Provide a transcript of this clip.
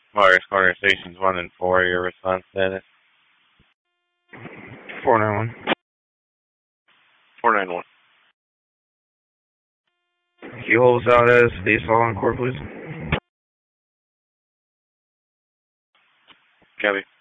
Morris Corner Stations 1 and 4, your response status? 491. 491. Can you hold us out as the assault on court, please? Copy.